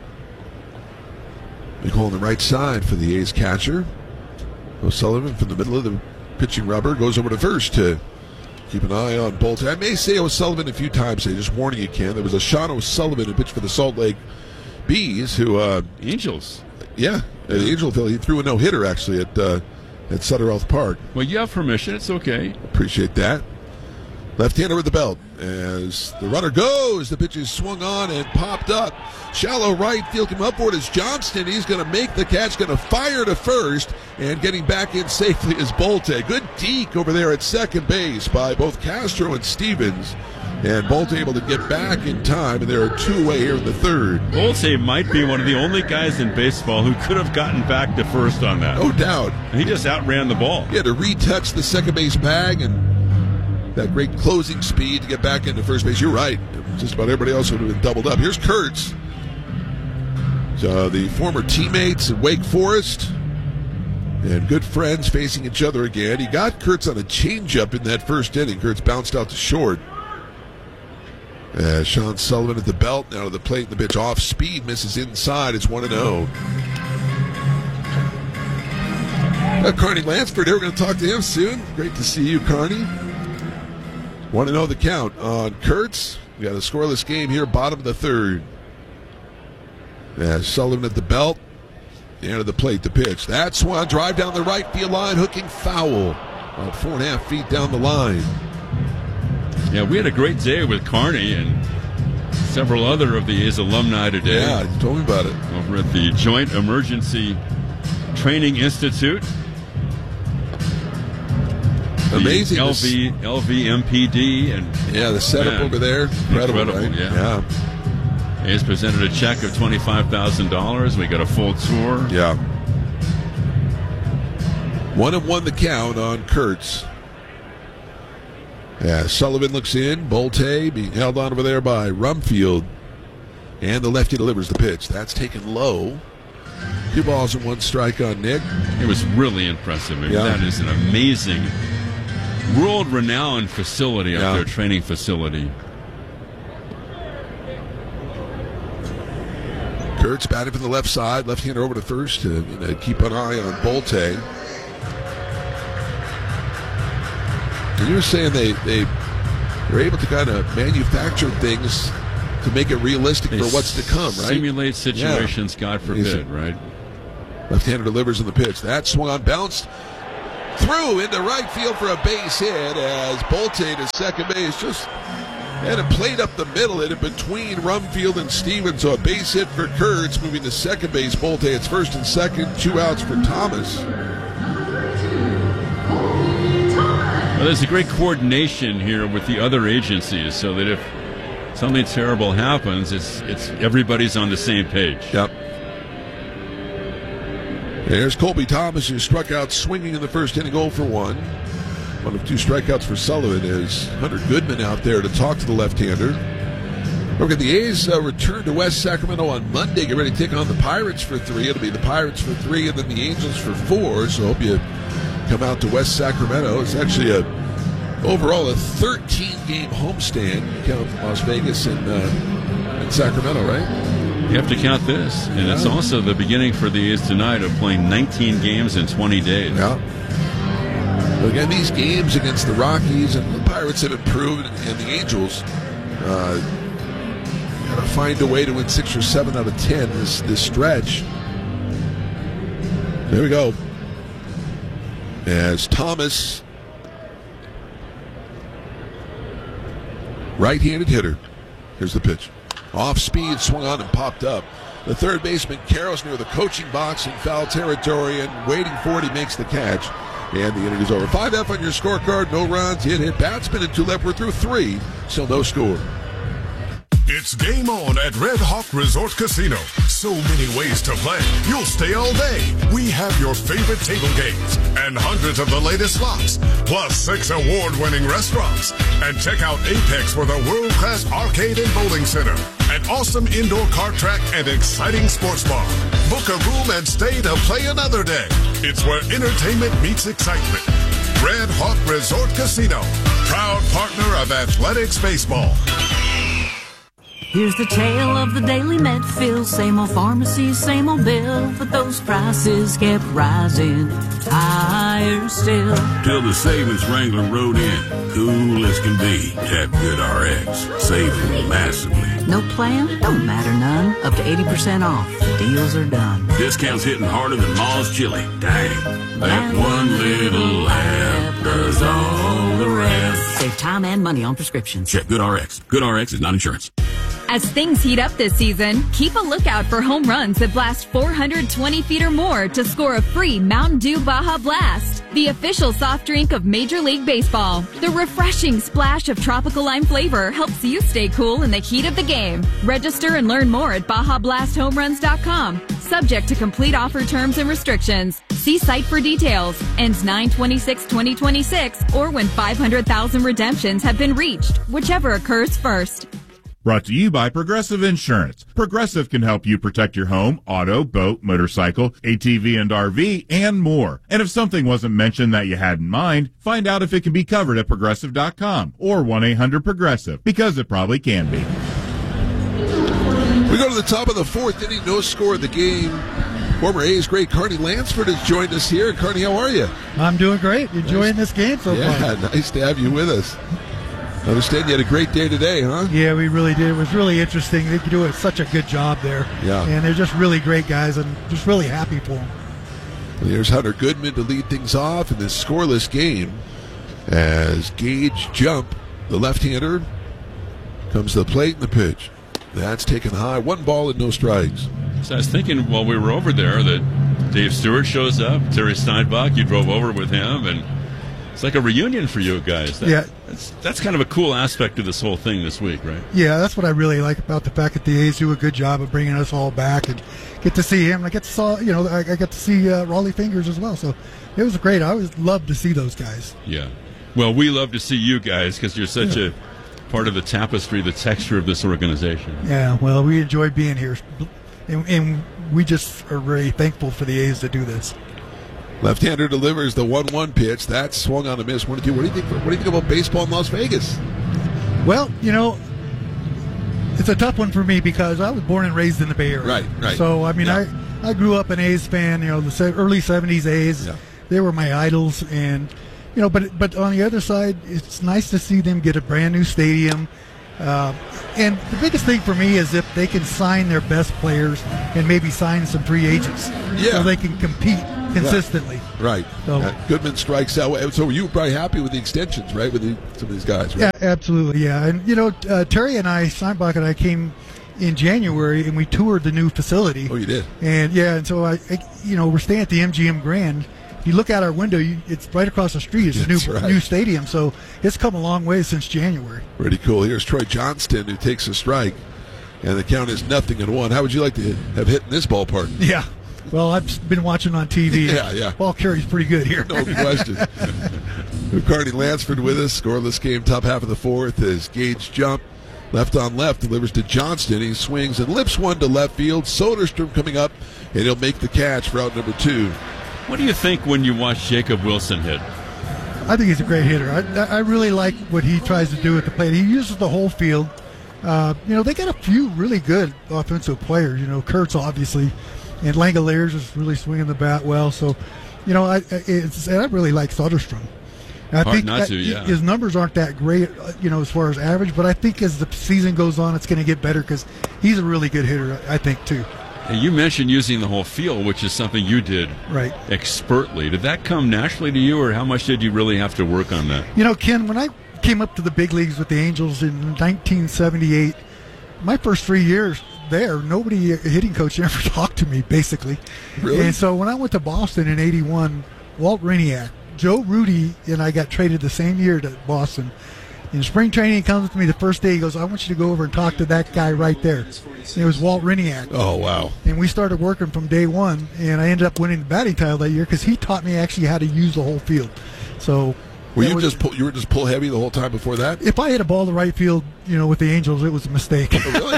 Big hole on the right side for the A's catcher. O'Sullivan from the middle of the pitching rubber goes over to first to keep an eye on Bolte. I may say O'Sullivan a few times today, just warning you, Ken. There was a Sean O'Sullivan who pitched for the Salt Lake Bees who... Uh, Angels. Yeah, at Angelville. He threw a no-hitter, actually, at, uh, at Sutter Health Park. Well, you have permission. It's okay. Appreciate that. Left-hander with the belt. As the runner goes, the pitch is swung on and popped up. Shallow right field come upward as Johnston. He's going to make the catch, going to fire to first, and getting back in safely is Bolte. Good deke over there at second base by both Castro and Stevens. And Bolte able to get back in time, and there are two away here in the third. Bolte might be one of the only guys in baseball who could have gotten back to first on that. No doubt. He just outran the ball. He had to retouch the second base bag, and that great closing speed to get back into first base. You're right. Just about everybody else would have been doubled up. Here's Kurtz. So the former teammates at Wake Forest and good friends facing each other again. He got Kurtz on a changeup in that first inning. Kurtz bounced out to short. As Sean Sullivan at the belt, now to the plate, the pitch off speed, misses inside. It's one and oh. Uh, Carney Lansford here. We're going to talk to him soon. Great to see you, Carney. Want to know the count on Kurtz. We got a scoreless game here, bottom of the third. As Sullivan at the belt, the end of the plate, the pitch. That's one drive down the right field line, hooking foul. About four and a half feet down the line. Yeah, we had a great day with Carney and several other of the A's alumni today. Yeah, you told me about it. Over at the Joint Emergency Training Institute. Amazing. L V, L V M P D. And, yeah, the setup man, over there. Incredible, incredible right? yeah. yeah. A's presented a check of twenty-five thousand dollars. We got a full tour. Yeah. One and one the count on Kurtz. Yeah, Sullivan looks in. Bolte being held on over there by Rumfield. And the lefty delivers the pitch. That's taken low. Two balls and one strike on Nick. It was really impressive. I mean, yeah. That is an amazing, world-renowned facility, yeah. out there, training facility. Kurtz batting from the left side, left-hander over to first to you know, keep an eye on Bolte. And you were saying they, they were able to kind of manufacture things to make it realistic They for what's to come, right? Simulate situations, Yeah. God forbid, right? Left-hander delivers in the pitch. That swung on, bounced through into right field for a base hit as Bolte to second base just and it played up the middle, it in between Rumfield and Stevens. So a base hit for Kurtz, moving to second base. Bolte, it's first and second, two outs for Thomas. Well, there's a great coordination here with the other agencies, so that if something terrible happens, it's it's everybody's on the same page. Yep. There's Colby Thomas, who struck out swinging in the first inning, oh for one. One of two strikeouts for Sullivan is Hunter Goodman out there to talk to the left-hander. Look at the A's uh, return to West Sacramento on Monday. Get ready to take on the Pirates for three. It'll be the Pirates for three and then the Angels for four. So hope you come out to West Sacramento. It's actually a overall a thirteen-game homestand. You count Las Vegas and, uh, and Sacramento, right? You have to count this. And yeah. It's also the beginning for the A's tonight of playing nineteen games in twenty days. Yeah. Again, these games against the Rockies and the Pirates have improved, and the Angels uh, got to find a way to win six or seven out of ten this, this stretch. There we go. As Thomas, right-handed hitter. Here's the pitch. Off speed, swung on and popped up. The third baseman, Karros, near the coaching box in foul territory and waiting for it. He makes the catch. And the inning is over. five F on your scorecard. No runs, hit, hit. Batsman and two left. We're through three. Still no score. It's game on at Red Hawk Resort Casino. So many ways to play. You'll stay all day. We have your favorite table games and hundreds of the latest slots, plus six award-winning restaurants. And check out Apex for the world-class arcade and bowling center, an awesome indoor kart track, and exciting sports bar. Book a room and stay to play another day. It's where entertainment meets excitement. Red Hawk Resort Casino, proud partner of Athletics Baseball. Here's the tale of the daily Medfield. Same old pharmacy, same old bill, but those prices kept rising higher still. Till the savings Wrangler rode in, cool as can be at Good R X, saving massively. No plan? Don't matter none. Up to eighty percent off. The deals are done. Discounts hitting harder than Ma's chili. Dang, that one little app does all the rest. Save time and money on prescriptions. Check Good R X. Good R X is not insurance. As things heat up this season, keep a lookout for home runs that blast four hundred twenty feet or more to score a free Mountain Dew Baja Blast, the official soft drink of Major League Baseball. The refreshing splash of tropical lime flavor helps you stay cool in the heat of the game. Register and learn more at Baja Blast Home Runs dot com. Subject to complete offer terms and restrictions. See site for details. Ends nine twenty-six twenty twenty-six or when five hundred thousand redemptions have been reached, whichever occurs first. Brought to you by Progressive Insurance. Progressive can help you protect your home, auto, boat, motorcycle, A T V and R V, and more. And if something wasn't mentioned that you had in mind, find out if it can be covered at Progressive dot com or one eight hundred progressive, because it probably can be. We go to the top of the fourth inning, no score of the game. Former A's great Carney Lansford has joined us here. Carney, how are you? I'm doing great. Enjoying nice. this game so yeah, far. Yeah, nice to have you with us. I understand you had a great day today, huh? Yeah, we really did. It was really interesting. They do such a good job there. Yeah. And they're just really great guys, and just really happy for them. Well, here's Hunter Goodman to lead things off in this scoreless game as Gage Jump, the left-hander, comes to the plate in the pitch. That's taken high. One ball and no strikes. So I was thinking while we were over there that Dave Stewart shows up, Terry Steinbach, you drove over with him, and it's like a reunion for you guys. That, yeah. That's, that's kind of a cool aspect of this whole thing this week, right? Yeah, that's what I really like about the fact that the A's do a good job of bringing us all back and get to see him. I get to saw, you know, I, I get to see uh, Raleigh Fingers as well. So it was great. I always love to see those guys. Yeah. Well, we love to see you guys because you're such yeah. a part of the tapestry, the texture of this organization. Yeah, well, we enjoy being here. And, and we just are very thankful for the A's to do this. Left-hander delivers the one one pitch. That swung on a miss. What do you, what do you think? What do you think about baseball in Las Vegas? Well, you know, It's a tough one for me because I was born and raised in the Bay Area. Right, right. So, I mean, Yeah. I, I grew up an A's fan, you know, the se- early seventies A's. Yeah. They were my idols. And, you know, but but on the other side, it's nice to see them get a brand new stadium. Uh, and the biggest thing for me is if they can sign their best players and maybe sign some free agents Yeah. so they can compete consistently. Right. So- Uh, Goodman strikes out. So you were probably happy with the extensions, right, with the, some of these guys, Yeah, right? absolutely, yeah. And, you know, uh, Terry and I, Steinbach and I came in January, and we toured the new facility. Oh, you did? And, yeah, and so, I, I you know, we're staying at the M G M Grand. If you look out our window, you, it's right across the street. It's a That's new right. new stadium, so it's come a long way since January. Pretty cool. Here's Troy Johnston, who takes a strike, and the count is nothing and one. How would you like to have hit in this ballpark? Yeah. Well, I've been watching on T V. Yeah, yeah. Ball carry's pretty good here. No question. Carney Lansford with us. Scoreless game, top half of the fourth as Gage jump. Left on left, delivers to Johnston. He swings and lips one to left field. Soderstrom coming up, and he'll make the catch for out number two. What do you think when you watch Jacob Wilson hit? I think he's a great hitter. I, I really like what he tries to do at the plate. He uses the whole field. Uh, you know, they got a few really good offensive players. You know, Kurtz obviously, and Langoliers is really swinging the bat well. So, you know, I it's, and I really like Soderstrom. I Hard think not that to, yeah. his numbers aren't that great, uh, you know, as far as average. But I think as the season goes on, it's going to get better because he's a really good hitter. I think too. Hey, you mentioned using the whole field, which is something you did Right. expertly. Did that come naturally to you, or how much did you really have to work on that? You know, Ken, when I came up to the big leagues with the Angels in nineteen seventy-eight, my first three years there, nobody, a hitting coach, ever talked to me, basically. Really? And so when I went to Boston in eighty-one, Walt Reniak, Joe Rudy, and I got traded the same year to Boston. In spring training, he comes to me the first day. He goes, I want you to go over and talk to that guy right there. And it was Walt Reniak. Oh, wow. And we started working from day one, and I ended up winning the batting title that year because he taught me actually how to use the whole field. So Were that you was- just pull, you were just pull heavy the whole time before that? if I hit a ball to right field, you know, with the Angels, it was a mistake.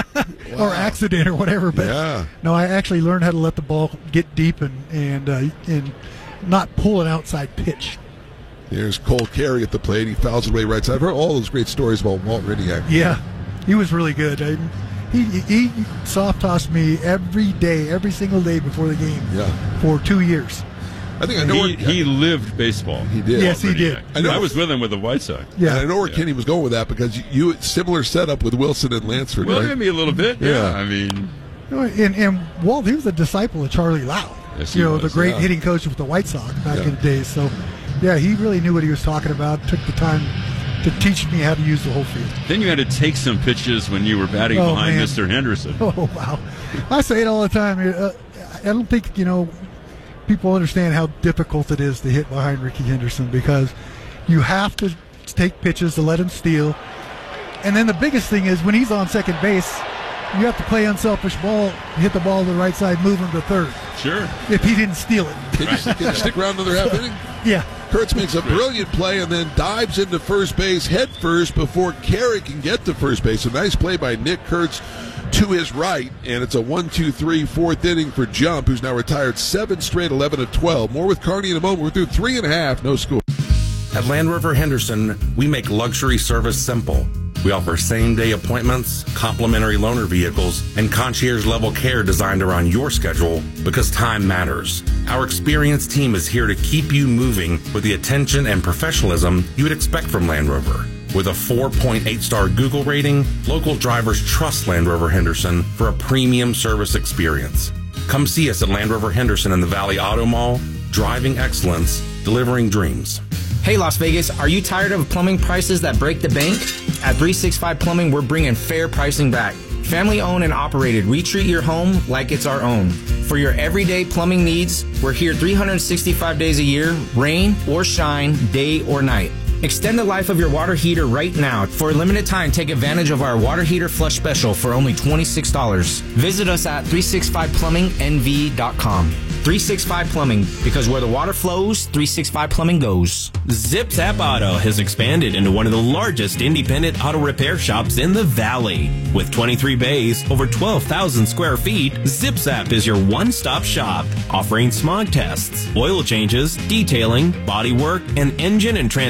Or accident or whatever. But Yeah. no, I actually learned how to let the ball get deep and and uh, and not pull an outside pitch. Here's Cole Carey at the plate. He fouls away right side. I've heard all those great stories about Walt Reniak. Yeah, he was really good. I, he he soft tossed me every day, every single day before the game. Yeah. For two years. I think I know He, where he lived baseball. He did. Yes, he Already. did. I, know. I was with him with the White Sox. Yeah. And I know where Kenny was going with that because you, you similar setup with Wilson and Lansford, Well, right? maybe a little bit. Yeah. Yeah. I mean, You know, And, and Walt, he was a disciple of Charlie Lau. Yes, he you know, was, the great yeah. hitting coach with the White Sox back Yeah. in the days. So, yeah, he really knew what he was talking about. Took the time to teach me how to use the whole field. then you had to take some pitches when you were batting Oh, behind man. Mister Henderson. Oh, wow. I say it all the time. Uh, I don't think, you know, people understand how difficult it is to hit behind Ricky Henderson because you have to take pitches to let him steal. And then the biggest thing is when he's on second base, you have to play unselfish ball, hit the ball to the right side, move him to third. Sure. If he didn't steal it. Can you, can you stick around another half inning? Yeah. Kurtz makes a brilliant play and then dives into first base head first before Carey can get to first base. A nice play by Nick Kurtz to his right, and it's a one two three fourth inning for Jump, who's now retired seven straight, eleven of twelve. More with Carney in a moment. We're through three and a half, no score. At Land Rover Henderson, we make luxury service simple. We offer same-day appointments, complimentary loaner vehicles, and concierge-level care designed around your schedule because time matters. Our experienced team is here to keep you moving with the attention and professionalism you would expect from Land Rover. With a four point eight star Google rating, local drivers trust Land Rover Henderson for a premium service experience. Come see us at Land Rover Henderson in the Valley Auto Mall, driving excellence, delivering dreams. Hey Las Vegas, are you tired of plumbing prices that break the bank? At three sixty-five Plumbing, we're bringing fair pricing back. Family owned and operated, we treat your home like it's our own. For your everyday plumbing needs, we're here three hundred sixty-five days a year, rain or shine, day or night. Extend the life of your water heater right now. For a limited time, take advantage of our water heater flush special for only twenty-six dollars. Visit us at three sixty-five plumbing N V dot com. three sixty-five Plumbing, because where the water flows, three sixty-five Plumbing goes. Zip Zap Auto has expanded into one of the largest independent auto repair shops in the Valley. With twenty-three bays, over twelve thousand square feet, Zip Zap is your one-stop shop, offering smog tests, oil changes, detailing, body work, and engine and transmission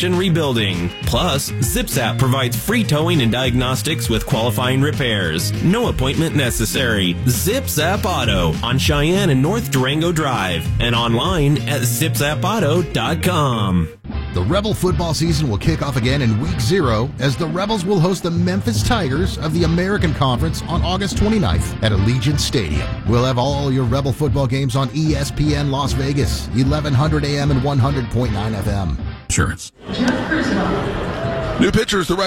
and rebuilding. Plus, ZipZap provides free towing and diagnostics with qualifying repairs. No appointment necessary. ZipZap Auto on Cheyenne and North Durango Drive and online at zip zap auto dot com. The Rebel football season will kick off again in week zero as the Rebels will host the Memphis Tigers of the American Conference on August twenty-ninth at Allegiant Stadium. We'll have all your Rebel football games on E S P N Las Vegas, eleven hundred A M and one hundred point nine F M. Insurance. New pitchers, the right